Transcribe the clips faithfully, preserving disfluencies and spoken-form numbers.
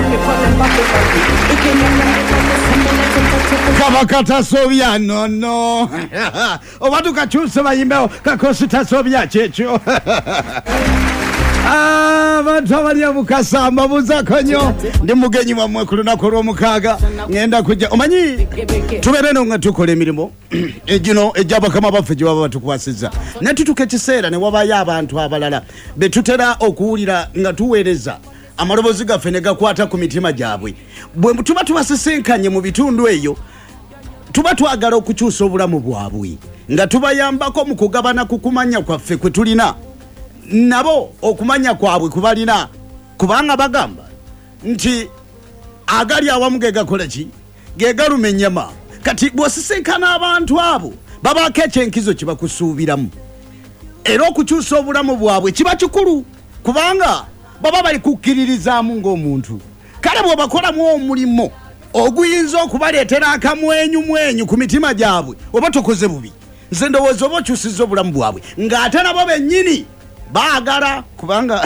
Kabakata Sovia no no. Obatu kachusa bayimbeo kakosita Sovia checho. Ah, bantu abali abukasa mabuza konyo ndi mugenyi wa mwekulu nakoro mukaga ngenda kujja omanyi tubereno nga tukole emirimo ejino ejaba kama bafe jaba batukwasiza netutuke kiseera ne wabaye abantu abalala betutera okuwulira nga tuweereza amalobozi gaffe ne gakwata ku mitima gyabwe bwe tuba tubasisenkanye mu bitundu eyo tuba twagala okukyusa obulamu bwabwe nga tubayambako mu kugabana kukumanya kwaffe kwe tulina nabo okumanya kwabwe kubalina kubanga bagamba nti agali awamu gegakola ki gegaluma ennyama kati bwosisenkana abantu abo babako ekyenkizo kibakusuubiramu era okukyusa obulamu bwabwe kiba kikulu kubanga baba bali kukkiririzaamu ng'omuntu kale bw'obakolamu omulimo oguyinza okubaleetera akamwenyu mwenyu ku mitima gyabwe oba tokoze bubi nze ndowooza oba okyusizza obulamu bwabwe ng'ate nabo bennyini baagala kubanga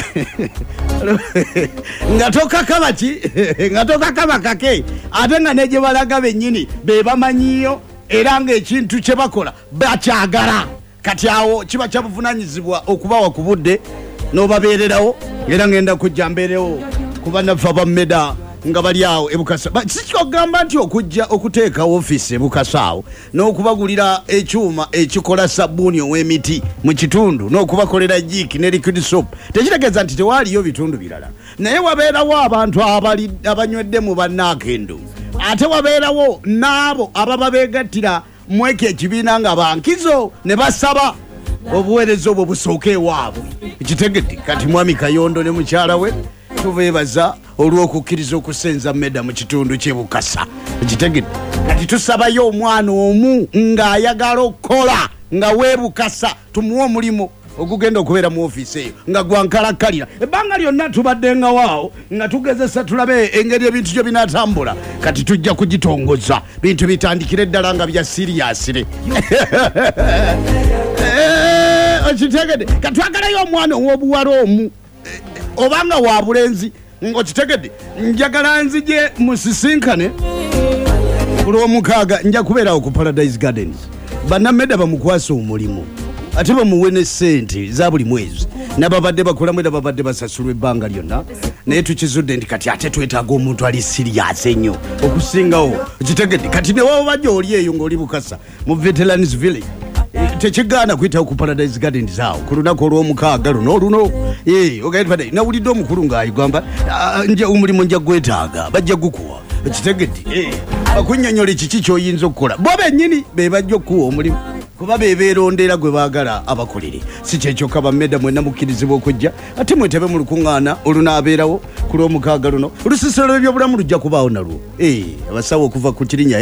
nga tokakaba ki nga tokakaba kake ate nga ne gye balaga bennyini be bamanyiyo era ng'ekintu kye bakola bakyagala kati awo kiba kyabuvunanyizibwa okubawa ku budde n'obabeererawo era ngenda kujja mbeerewo kuba naffe abammeda nga bali awo ebukasa sikyogamba nti okujja okuteeka ofiisi ebukasa awo n'okubagulira ekyuma ekikola sabbuuni ow'emiti mu kitundu n'okubakolera jiiki ne liquid soap tekitegeeza nti tewaaliyo bitundu birala naye wabeerawo abantu abanywedde mu bannaakendo ate wabeerawo n'abo ababa beegattira mweke ekibiina nga bankizo ne basaba obuweereza obwo busooka ewaabwe ekitegedde kati mwami Kayondo ne mukyala we tubeebaza olw'okukkiriza okusenza Meda mu kitundu ky'ebukasa ekitegedde kati tusabayo omwana omu ng'ayagala okukola nga weebukasa tumuwe omulimu ogugenda okubeera mu ofiisi eyo nga gwankalakkalira ebbanga lyonna tubadde nga waawo nga tugezesa tulabe engeri ebintu gye binaatambula kati tujja kugitongoza bintu bitandikire ddala nga bya siriyasire okitegedde katwagalayo omwana ow'obuwala omu obanga wa bulenzi okitegedde njagala nzije musisinkane ku lw'omukaaga nja kubeerawo ku Paradise Gardens bannameda bamukwasa omulimu ate bamuwe ne ssente za buli mwezi nababadde bakolamu era babadde basasulwa ebbanga lyonna naye tukizudde nti kati ate twetaaga omuntu ali siriyasi ennyo okusingawo kitegedde kati newawo bajja oli eyo ng'oli bukasa mu Veterans Village tekigaana kuyitawo ku Paradise Gardens awo ku lunaku olw'omukaaga luno luno ogaipade nawulidde omukulu ng'ayigamba nja omulimu nja gwetaaga bajja gukuwa kitegedde akunnyonnyola kiki ky'oyinza okukola bo bennyini be bajja okuwa omulimu kuba be beerondera gwe baagala abakolere si kyekyokka bammeda mwenna mukkirizibwa okujja ate mwetebe mu lukuŋŋaana olunaabeerawo ku lw'omukaaga luno olusiisiro lw'ebyobulamu lujja kubaawo nalwo abasawo okuva ku Kirinnya